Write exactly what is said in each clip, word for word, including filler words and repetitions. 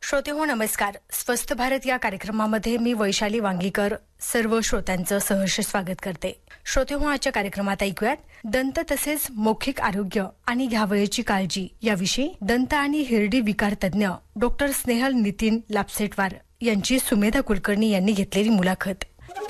श्रोतेहो नमस्कार. स्वस्थ भारत या कार्यक्रमामध्ये मी वैशाली वांगीकर सर्व श्रोत्यांचं सहर्ष स्वागत करते. श्रोतेहो आजच्या कार्यक्रमात ऐकूयात दंत तसेच मौखिक आरोग्य आणि घ्यावयाची काळजी याविषयी दंत आणि हिरडी विकार तज्ञ डॉक्टर स्नेहल नितीन लापसेटवार यांची सुमेधा कुलकर्णी यांनी घेतलेली मुलाखत.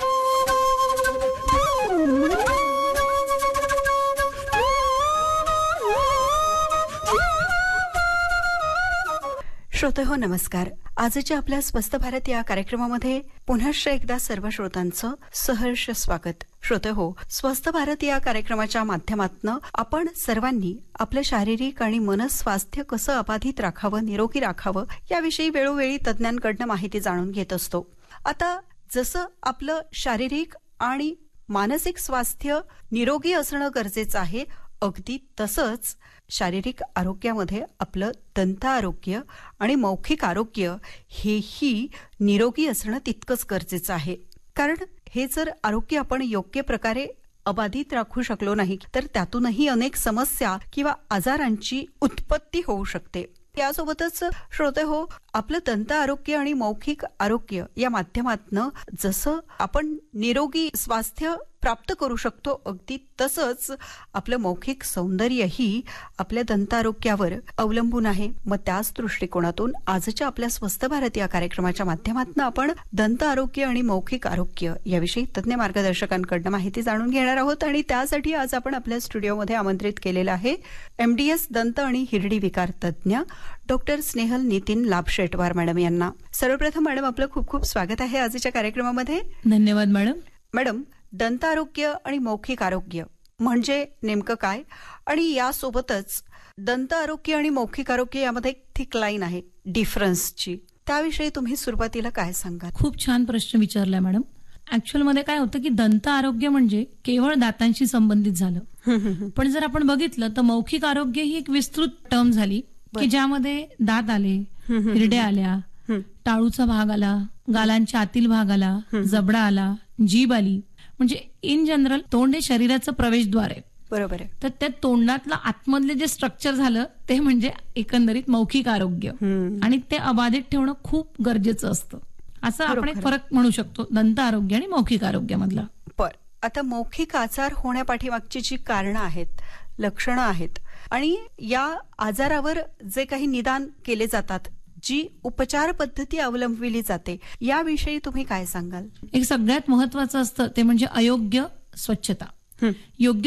श्रोते हो नमस्कार. आजच्या आपल्या स्वस्थ भारत या कार्यक्रमामध्ये पुन्हा एकदा सर्व श्रोतांचं सहर्ष स्वागत. श्रोते हो, स्वस्थ भारत या कार्यक्रमाच्या माध्यमातून आपण सर्वांनी आपलं शारीरिक आणि मनस्वास्थ्य कसं अबाधित राखावं, निरोगी राखावं याविषयी वेळोवेळी तज्ज्ञांकडनं माहिती जाणून घेत असतो. आता जसं आपलं शारीरिक आणि मानसिक स्वास्थ्य निरोगी असणं गरजेचं आहे, अगदी तसंच शारीरिक आरोग्यामध्ये आपलं दंत आरोग्य आणि मौखिक आरोग्य हेही निरोगी असणं तितकंच गरजेचं आहे. कारण हे जर आरोग्य आपण योग्य प्रकारे अबाधित राखू शकलो नाही तर त्यातूनही अनेक समस्या किंवा आजारांची उत्पत्ती होऊ शकते. यासोबतच श्रोते हो, आपलं दंत आरोग्य आणि मौखिक आरोग्य या माध्यमातून जसं आपण निरोगी स्वास्थ्य प्राप्त करू शकतो, अगदी तसंच आपलं मौखिक सौंदर्यही आपल्या दंत आरोग्यावर अवलंबून आहे. मग त्याच दृष्टिकोनातून आजच्या आपल्या स्वस्थ भारत या कार्यक्रमाच्या माध्यमातून आपण दंत आरोग्य आणि मौखिक आरोग्य याविषयी तज्ज्ञ मार्गदर्शकांकडून माहिती जाणून घेणार आहोत. आणि त्यासाठी आज आपण आपल्या स्टुडिओमध्ये आमंत्रित केलेलं आहे एमडीएस दंत आणि हिरडी विकार तज्ज्ञ डॉक्टर स्नेहल नितीन लापसेटवार मॅडम यांना. सर्वप्रथम मॅडम, आपलं खूप खूप स्वागत आहे आजच्या कार्यक्रमामध्ये. धन्यवाद मॅडम. मॅडम, दंत आरोग्य आणि मौखिक आरोग्य म्हणजे नेमकं काय, आणि यासोबतच दंत आरोग्य आणि मौखिक आरोग्य यामध्ये एक थिक लाईन आहे डिफरन्सची, त्याविषयी तुम्ही सुरुवातीला काय सांगाल? खूप छान प्रश्न विचारलाय मॅडम. ऍक्च्युअल मध्ये काय होतं की दंत आरोग्य म्हणजे केवळ दातांशी संबंधित झालं, पण जर आपण बघितलं तर मौखिक आरोग्य ही एक विस्तृत टर्म झाली की ज्यामध्ये दात आले, हिरड्या आल्या, टाळूचा भाग आला, गालांच्या आतील भाग आला, जबडा आला, जीभ आली. म्हणजे इन जनरल तोंड हे शरीराचं प्रवेशद्वार आहे. बरोबर आहे. तर त्या तोंडातलं आतमधले जे स्ट्रक्चर झालं ते म्हणजे एकंदरीत मौखिक आरोग्य, आणि ते अबाधित ठेवणं खूप गरजेचं असतं. असं आपण एक फरक म्हणू शकतो दंत आरोग्य आणि मौखिक आरोग्यामधला. पर आता मौखिक आजार होण्यापाठीमागची जी कारणं आहेत, लक्षणं आहेत, आणि या आजारावर जे काही निदान केले जातात, जी उपचार पद्धती अवलंबविली जाते, याविषयी तुम्ही काय सांगाल? एक सगळ्यात महत्वाचं असतं ते म्हणजे अयोग्य स्वच्छता. योग्य